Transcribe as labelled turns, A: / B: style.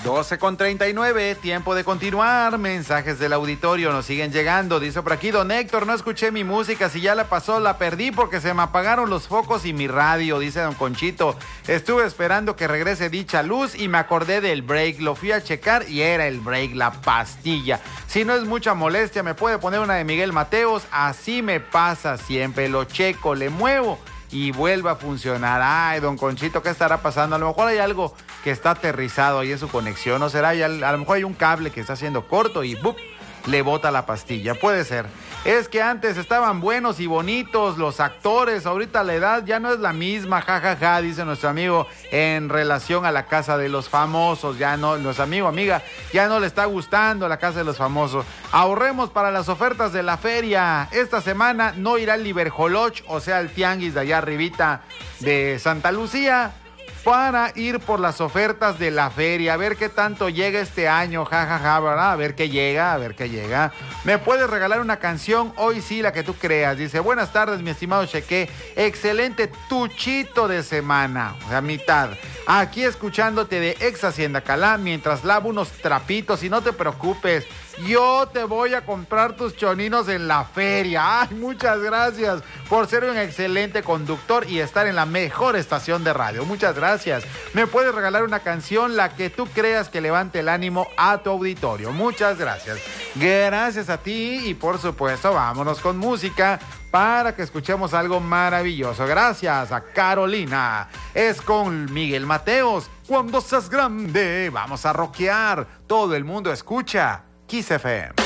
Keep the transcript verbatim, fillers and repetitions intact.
A: doce con treinta y nueve, tiempo de continuar. Mensajes del auditorio nos siguen llegando. Dice por aquí, don Héctor, no escuché mi música. Si ya la pasó, la perdí porque se me apagaron los focos y mi radio. Dice don Conchito, estuve esperando que regrese dicha luz y me acordé del break. Lo fui a checar y era el break, la pastilla. Si no es mucha molestia, me puede poner una de Miguel Mateos. Así me pasa siempre. Lo checo, le muevo y vuelve a funcionar. Ay, don Conchito, ¿qué estará pasando? A lo mejor hay algo que está aterrizado ahí en su conexión, ¿no será? Y a lo mejor hay un cable que está haciendo corto y ¡bup!, le bota la pastilla. Puede ser. Es que antes estaban buenos y bonitos los actores, ahorita la edad ya no es la misma, jajaja, ja, ja, dice nuestro amigo en relación a la Casa de los Famosos. Ya no, nuestro amigo, amiga, ya no le está gustando la Casa de los Famosos. Ahorremos para las ofertas de la feria. Esta semana no irá al Liberjoloch, o sea, el tianguis de allá arribita de Santa Lucía, para ir por las ofertas de la feria, a ver qué tanto llega este año, jajaja, ja, ja, ¿verdad? A ver qué llega, a ver qué llega. ¿Me puedes regalar una canción? Hoy sí, la que tú creas. Dice, buenas tardes, mi estimado Cheque, excelente tuchito de semana, o sea, mitad. Aquí escuchándote de Ex Hacienda Calá, mientras lavo unos trapitos, y no te preocupes, yo te voy a comprar tus choninos en la feria. Ay, muchas gracias por ser un excelente conductor y estar en la mejor estación de radio. Muchas gracias. Me puedes regalar una canción, la que tú creas que levante el ánimo a tu auditorio. Muchas gracias. Gracias a ti y por supuesto, vámonos con música para que escuchemos algo maravilloso. Gracias a Carolina. Es con Miguel Mateos. Cuando seas grande, vamos a rockear. Todo el mundo escucha Kiss F M.